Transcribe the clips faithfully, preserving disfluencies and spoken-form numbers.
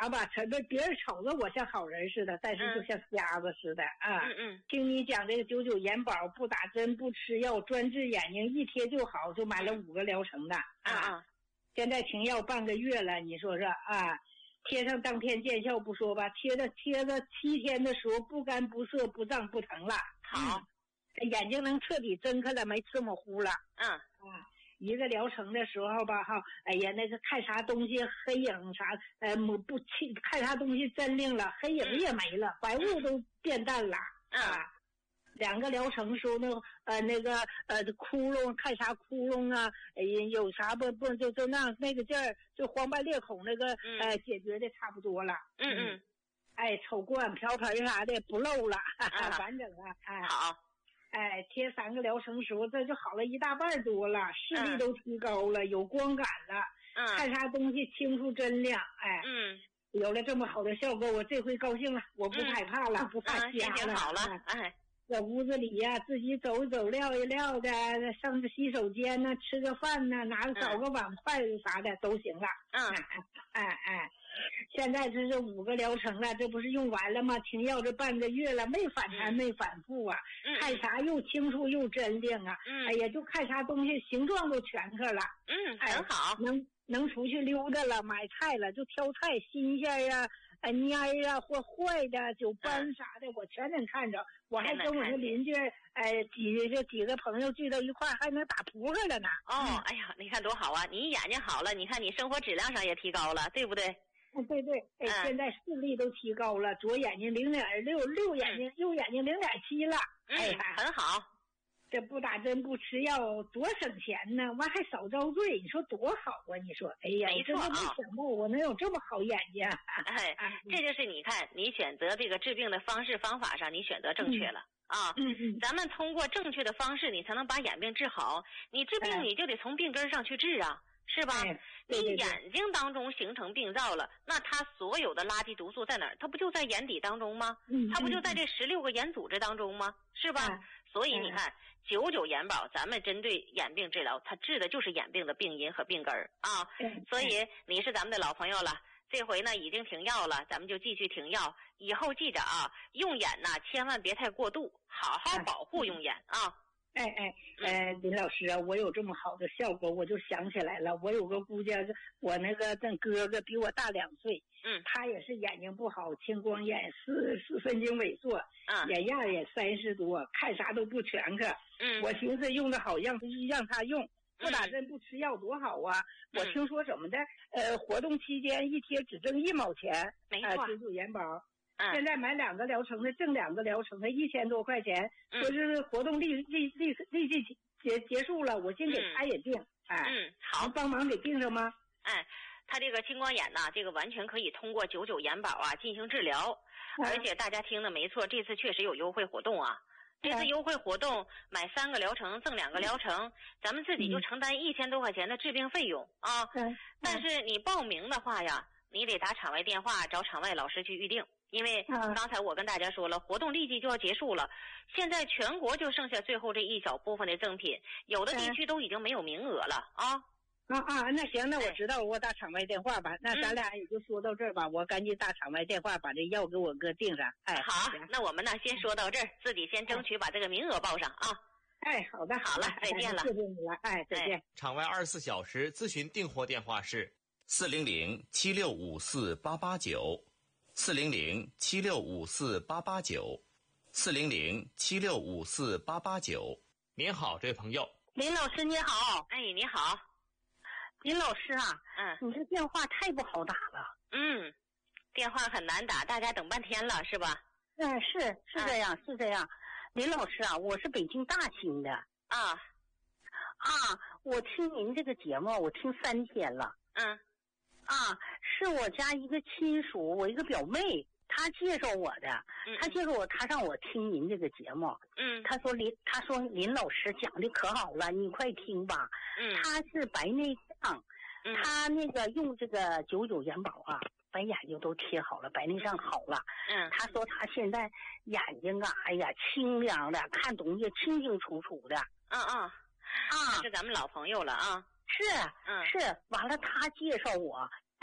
啥吧，成的别人瞅着我像好人似的，但是就像瞎子似的啊。 嗯嗯。 听你讲这个九九眼保，不打针不吃药，专治眼睛，一贴就好，就买了五个疗程的啊。 啊现在停药半个月了，你说说啊？贴上当天见效不说吧，贴着贴着七天的时候不干不涩不胀不疼了。 好。 嗯，眼睛能彻底睁开了，没刺模糊了。 嗯啊，一个疗程的时候吧哈，哎呀那个看啥东西黑影啥呃不看啥东西真灵了，黑影也没了，嗯、白雾都变淡了。 嗯、 啊，两个疗程时候那呃那个呃窟窿看啥窟窿啊，哎有啥不不就就那那个劲儿，就黄斑裂孔那个、嗯、呃解决的差不多了。 嗯嗯， 哎瞅罐瓢盆啥的不漏了，哈哈、啊、完整了。哎好。 哎，贴三个疗程时候，这就好了一大半多了，视力都提高了，嗯、有光感了， 嗯， 看啥东西清楚真亮，哎， 嗯， 有了这么好的效果，我这回高兴了，我不害怕了， 嗯、 不怕瞎了， 嗯、好了，哎， 在屋子里呀、啊，自己走一走，撂一撂的，上个洗手间呢，吃个饭呢，拿个找个碗筷子啥的、嗯、都行了， 嗯， 哎哎哎。现在这是五个疗程了，这不是用完了吗？停药这半个月了，没反弹、嗯、没反复啊、 嗯， 看啥又清楚又真亮啊， 嗯， 哎呀，就看啥东西形状都全克了， 嗯，很好， 哎、能能出去溜达了，买菜了，就挑菜新鲜呀、啊、蔫呀、啊、或坏的酒斑啥的、嗯，我全能看着。我还跟我那邻居，哎，几这几个朋友聚到一块儿，还能打扑克了呢。 哦、嗯，哎呀，你看多好啊！你眼睛好了，你看你生活质量上也提高了，对不对？ 嗯，对对，哎、嗯，现在视力都提高了，左眼睛零点六，右眼睛、嗯、右眼睛零点七了， 嗯、 哎呀， 很好。 这不打针不吃药多省钱呢，完还少遭罪，你说多好啊！你说，哎呀， 没错啊， 我真的没想到我能有这么好眼睛。 哎，这就是你看，你选择这个治病的方式方法上，你选择正确了。 嗯、 啊， 嗯嗯， 咱们通过正确的方式，你才能把眼病治好。你治病，你就得从病根上去治啊。是吧？ 哎、对对对， 你眼睛当中形成病灶了，那它所有的垃圾毒素在哪儿？它不就在眼底当中吗？ 嗯， 它不就在这十六个眼组织当中吗？是吧？ 哎、 所以你看，九九眼保，咱们针对眼病治疗，它治的就是眼病的病因和病根儿啊。 哎、 所以你是咱们的老朋友了，这回呢已经停药了，咱们就继续停药。以后记着啊，用眼呐千万别太过度，好好保护用眼啊。 哎哎，呃，林老师啊，我有这么好的效果，我就想起来了，我有个姑家，我那个那哥哥比我大两岁， 嗯， 他也是眼睛不好，青光眼，视视神经萎缩， 嗯， 眼压也三十多，看啥都不全克， 嗯， 我寻思用的好，让让他用，不打针不吃药多好啊！ 嗯、 我听说怎么的，呃，活动期间一贴只挣一毛钱， 没错， 九九眼保。 嗯、 现在买两个疗程的挣两个疗程的一千多块钱， 嗯、 说是活动立立立立即结结束了，我先给他也定， 嗯、 哎， 嗯，好， 能帮忙给定上吗？ 哎，他这个青光眼呐，这个完全可以通过九九眼保啊进行治疗， 嗯、 而且大家听的没错，这次确实有优惠活动啊。这次优惠活动，买三个疗程赠两个疗程，咱们自己就承担一千多块钱的治病费用啊。 嗯、 但是你报名的话呀，你得打场外电话找场外老师去预定。因为刚才我跟大家说了，活动立即就要结束了，现在全国就剩下最后这一小部分的赠品，有的地区都已经没有名额了啊。 啊啊，那行，那我知道，我打场外电话吧。那咱俩也就说到这儿吧，我赶紧打场外电话把这药给我哥订上。哎， 好，那我们呢先说到这儿，自己先争取把这个名额报上啊。 哎，好的， 好了，再见了， 谢谢你了，哎，再见。 场外二十四小时咨询订货电话是四零零七六五四八八九。四零零七六五四八八九，四零零七六五四八八九。您好，这位朋友。 林老师你好。 哎，你好。 林老师啊， 嗯， 你这电话太不好打了。 嗯，电话很难打，大家等半天了，是吧？ 嗯，是是这样，嗯、是这样。林老师啊，我是北京大兴的。 啊啊，我听您这个节目，我听三天了。 嗯。 啊，是我家一个亲属，我一个表妹，她介绍我的。 嗯、 她介绍我，她让我听您这个节目。 嗯。 她说林，她说林老师讲的可好了，你快听吧。 嗯。 她是白内障， 嗯、 她那个用这个九九眼保啊，把眼睛都贴好了，白内障好了。 嗯。 她说她现在眼睛啊，哎呀，清亮的，看东西清清楚楚的。 嗯嗯。 啊， 是咱们老朋友了啊。 是， 嗯， 是，完了，他介绍我，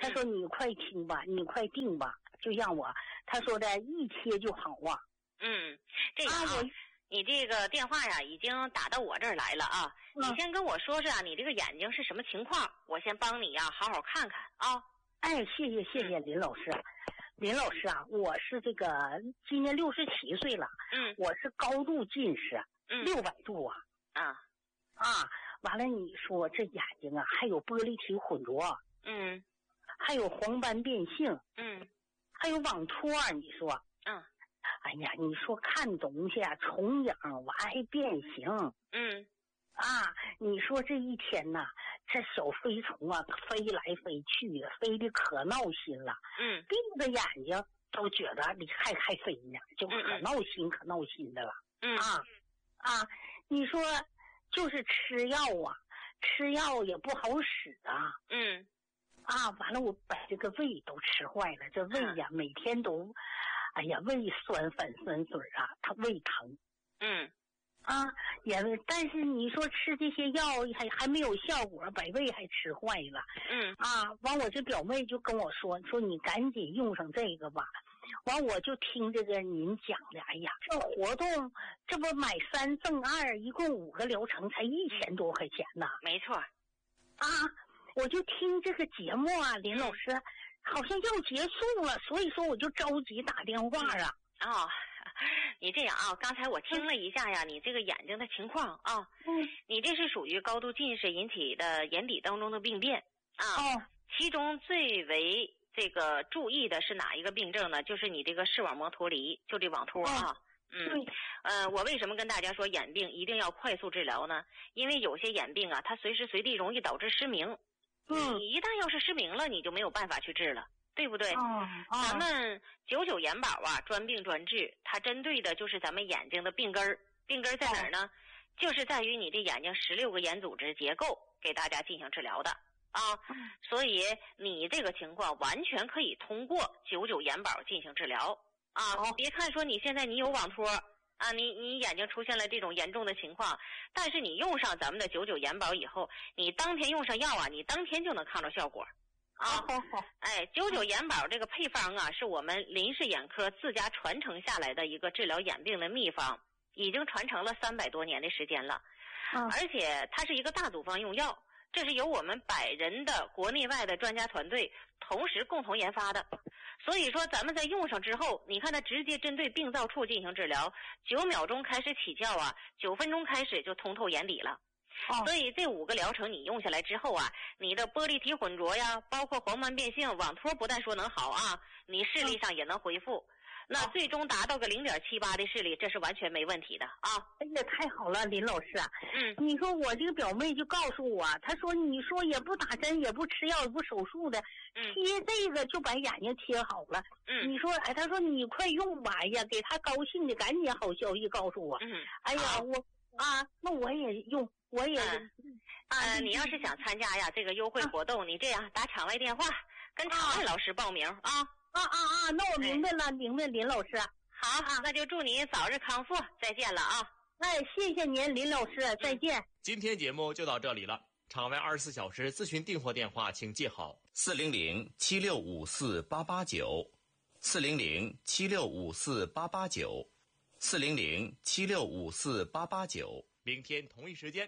他说你快听吧，你快定吧，就让我，他说的一贴就好啊。 嗯，这个啊，啊你这个电话呀已经打到我这儿来了啊。嗯、你先跟我说说啊，你这个眼睛是什么情况，我先帮你呀好好看看啊。 哎，谢谢谢谢林老师。嗯林老师啊，我是这个今年六十七岁了，嗯，我是高度近视，嗯，六百度啊， 啊， 啊，完了你说这眼睛啊，还有玻璃体混浊， 嗯， 还有黄斑变性， 嗯， 还有网脱，你说， 嗯， 哎呀，你说看东西啊，重影完还变形， 嗯。 啊，你说这一天呐，这小飞虫啊，飞来飞去的，飞得可闹心了。 嗯， 闭着眼睛都觉得你还还飞呢，就可闹心、嗯、可闹心的了。 嗯啊啊，你说就是吃药啊，吃药也不好使啊。 嗯， 啊，完了我把这个胃都吃坏了，这胃呀、啊、每天都，哎呀胃酸反酸水啊，它胃疼。 嗯。 啊，也但是你说吃这些药还还没有效果，把胃还吃坏了。 嗯啊，完我这表妹就跟我说说你赶紧用上这个吧。完我就听这个您讲的，哎呀，这活动这不买三赠二，一共五个疗程才一千多块钱呢。 没错。 啊，我就听这个节目啊，林老师、嗯、好像要结束了，所以说我就着急打电话啊。 嗯、哦。你这样啊，刚才我听了一下呀，你这个眼睛的情况啊， 嗯， 你这是属于高度近视引起的眼底当中的病变啊。 哦， 其中最为这个注意的是哪一个病症呢？就是你这个视网膜脱离，就这网脱啊。 哦、 嗯，呃，我为什么跟大家说眼病一定要快速治疗呢？因为有些眼病啊，它随时随地容易导致失明。 嗯， 你一旦要是失明了，你就没有办法去治了。对不对？ 哦哦、 咱们九九眼保啊，专病专治，它针对的就是咱们眼睛的病根儿。病根儿在哪儿呢？哦、就是在于你的眼睛十六个眼组织结构，给大家进行治疗的啊。 嗯、 所以你这个情况完全可以通过九九眼保进行治疗啊。 哦、 别看说你现在你有网脱啊，你你眼睛出现了这种严重的情况，但是你用上咱们的九九眼保以后，你当天用上药啊，你当天就能看到效果。啊， 好好， 哎，九九眼保这个配方啊，是我们林氏眼科自家传承下来的一个治疗眼病的秘方，已经传承了三百多年的时间了。 嗯， 而且它是一个大组方用药，这是由我们百人的国内外的专家团队同时共同研发的。所以说，咱们在用上之后，你看它直接针对病灶处进行治疗，九秒钟开始起效啊，九分钟开始就通透眼底了。 哦、 所以这五个疗程你用下来之后啊，你的玻璃体混浊呀，包括黄斑变性、网脱不但说能好啊，你视力上也能恢复，哦、那最终达到个零点七八的视力，这是完全没问题的啊！ 哎呀，太好了，林老师啊！ 嗯， 你说我这个表妹就告诉我，她说你说也不打针，也不吃药，也不手术的， 嗯、 贴这个就把眼睛贴好了。 嗯， 你说，哎，她说你快用吧，哎呀，给她高兴的，赶紧好消息告诉我。 嗯， 哎呀，我啊，那我也用。我也， 嗯、呃，你要是想参加呀这个优惠活动，啊、你这样打场外电话跟场外老师报名啊啊啊啊！那我明白了，哎、明白林老师。 好，啊，那就祝你早日康复，再见了啊！ 哎，谢谢您，林老师，再见。 今天节目就到这里了，场外二十四小时咨询订货电话请记好：四零零七六五四八八九，四零零七六五四八八九，四零零七六五四八八九。明天同一时间，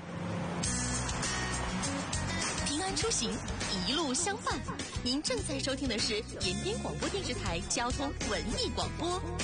平安出行，一路相伴。您正在收听的是延边广播电视台交通文艺广播。